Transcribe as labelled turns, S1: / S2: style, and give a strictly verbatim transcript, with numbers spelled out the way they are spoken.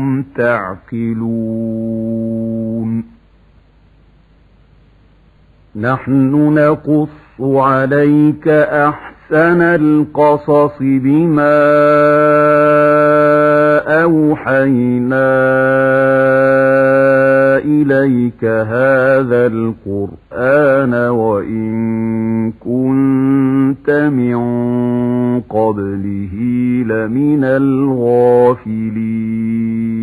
S1: تعقلون. نحن نقص عليك أحسن القصص بما أوحينا إليك هذا القرآن وإن كنت من قبله لمن الغافلين.